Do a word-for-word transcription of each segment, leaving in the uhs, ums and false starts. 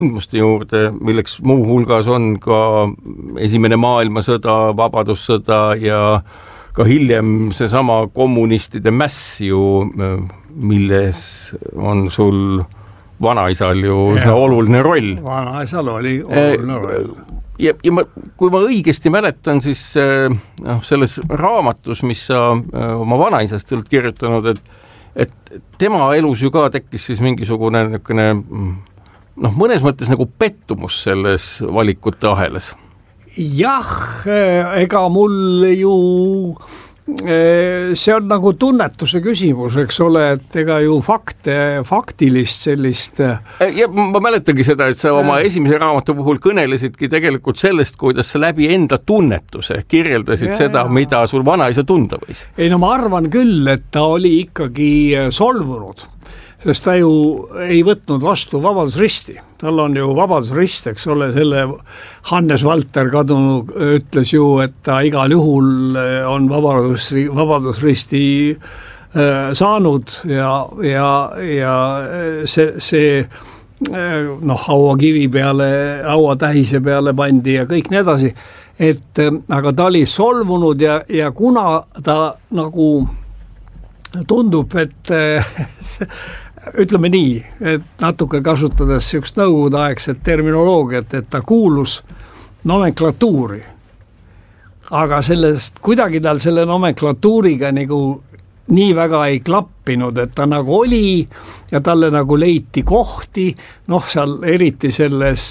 sündmuste juurde, milleks muu hulgas on ka esimene maailmasõda, vabadussõda ja ka hiljem seesama kommunistide mäss ju, milles on sul vanaisal ju see oluline roll. Vanaisal oli oluline roll. Ja, ja ma, kui ma õigesti mäletan, siis no, selles raamatus, mis sa oma vanaisast oled kirjutanud, et, et tema elus ju ka tekkis siis mingisugune niisugune, noh, mõnes mõttes nagu pettumus selles valikute ahelas. Jah, ega mul ju see on nagu tunnetuse küsimus, eks ole, et ega ju fakte, faktilist sellist... Ja ma mäletangi seda, et sa oma esimese raamatu puhul kõnelesidki tegelikult sellest, kuidas sa läbi enda tunnetuse kirjeldasid ja, seda, ja. Mida sul vanaisa tunda võis. Ei no ma arvan küll, et ta oli ikkagi solvunud, sest ta ju ei võtnud vastu Vabadusristi. Tal on ju Vabadusrist, eks ole, selle Hannes Valter kadunu ütles ju, et ta igal juhul on Vabadus, Vabadusristi äh, saanud ja, ja, ja see, see noh, hauakivi peale, hauatähise peale pandi ja kõik nii edasi. Et, aga ta oli solvunud ja, ja kuna ta nagu tundub, et ütleme nii, et natuke kasutades sihukest nõukogudeaegset terminoloogiat, et ta kuulus nomenklatuuri. Aga sellest, kuidagi tal selle nomenklatuuriga nagu nii väga ei klappinud, et ta nagu oli ja talle nagu leiti kohti, noh seal eriti selles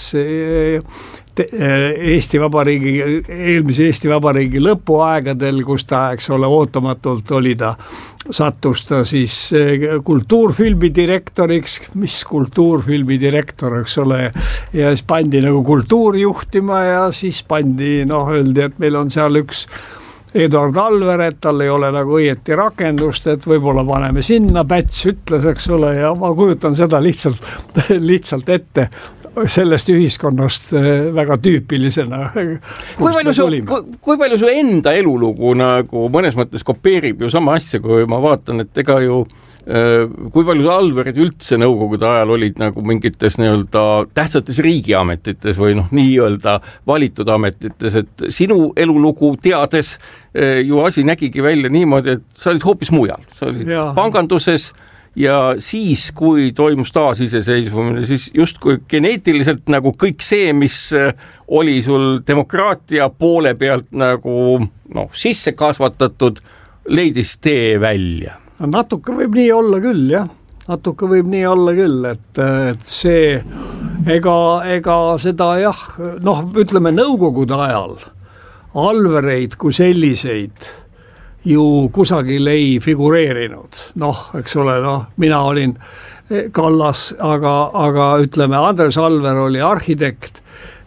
Eesti Vabariigi, eelmise Eesti Vabariigi lõpuaegadel, kus ta, eks ole, ootamatult oli ta, sattus ta siis kultuurfilmi direktoriks, mis kultuurfilmi direktor, eks ole, ja siis pandi nagu kultuuri juhtima ja siis pandi, noh, öeldi, et meil on seal üks Eduard Alver, et tal ei ole nagu õieti rakendust, et võib-olla paneme sinna, Päts ütles, eks ole, ja ma kujutan seda lihtsalt, lihtsalt ette sellest ühiskonnast väga tüüpilisena. Kui palju, su, kui palju su enda elulugu nagu mõnes mõttes kopeerib ju sama asja, kui ma vaatan, et ega ju kui palju Alverid üldse nõukogude ajal olid nagu mingites nii-öelda tähtsates riigiametites või noh, nii-öelda valitud ametites, et sinu elulugu teades ju asi nägigi välja niimoodi, et sa olid hoopis mujal, sa olid ja. Panganduses ja siis, kui toimus taasiseseisvumine, siis justkui geneetiliselt nagu kõik see, mis oli sul demokraatia poole pealt nagu noh, sisse kasvatatud, leidis tee välja. Natuke võib nii olla küll, jah. Natuke võib nii olla küll, et, et see, ega, ega seda jah, noh, ütleme nõukogude ajal Alvereid kui selliseid ju kusagil ei figureerinud. Noh, eks ole, noh, mina olin Kallas, aga, aga ütleme, Andres Alver oli arhitekt,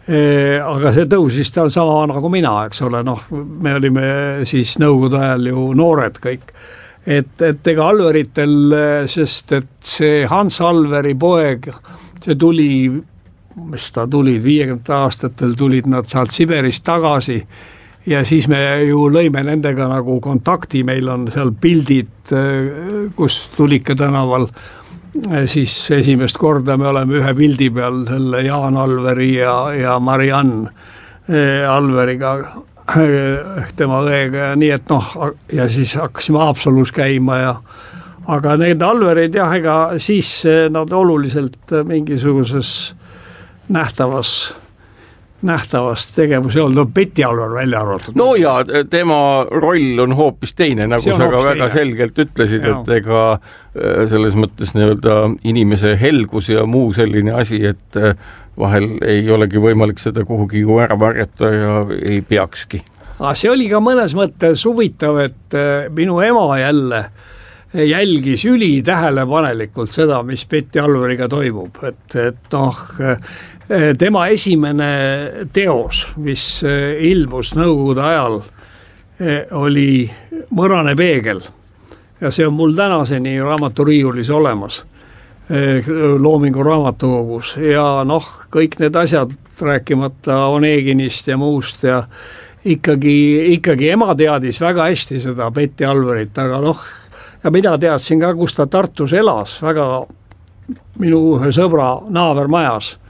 aga see tõusis ta sama nagu mina, eks ole, noh, me olime siis nõukogude ajal ju noored kõik. Et, et ega Alveritel, sest et see Hans Alveri poeg, see tuli, mis ta tuli, viiekümnendate aastatel tulid nad saalt Siberist tagasi ja siis me ju lõime nendega nagu kontakti, meil on seal pildid, kus Tulika tänaval, siis esimest korda me oleme ühe pildi peal selle Jaan Alveri ja, ja Mariann Alveriga, tema õega ja nii, et noh, ja siis hakkasime Haapsalus käima ja aga need Alverid jah, ega siis nad oluliselt mingisuguses nähtavas nähtavast tegevus ei olnud, Peti Alver välja arvatud. No ja tema roll on hoopis teine, nagu sa ka väga teine. Selgelt ütlesid, ja. Et ega selles mõttes nii-öelda inimese helgus ja muu selline asi, et vahel ei olegi võimalik seda kuhugi ju ära varjata ja ei peakski. See oli ka mõnes mõttes huvitav, et minu ema jälle jälgis üli tähelepanelikult seda, mis Peti Alveriga toimub. Et, et noh, tema esimene teos, mis ilmus nõukogude ajal, oli Mõrane peegel. Ja see on mul tänaseni raamaturiiulis olemas. Loomingu raamatukogus ja noh, kõik need asjad rääkimata Oneginist ja muust ja ikkagi, ikkagi ema teadis väga hästi seda Peti Alverit, aga noh, ja mina teadsin ka, kus ta Tartus elas, väga minu ühe sõbra naabermajas